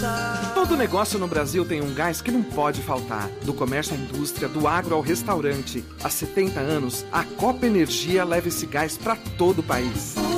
Todo negócio no Brasil tem um gás que não pode faltar. Do comércio à indústria, do agro ao restaurante. Há 70 anos, a Copa Energia leva esse gás para todo o país.